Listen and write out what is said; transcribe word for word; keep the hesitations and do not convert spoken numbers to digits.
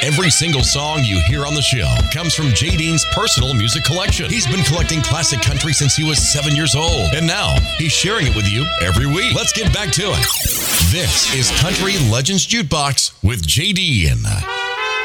Every single song you hear on the show comes from J Dean's personal music collection. He's been collecting classic country since he was seven years old, and now he's sharing it with you every week. Let's get back to it. This is Country Legends Jukebox with J Dean.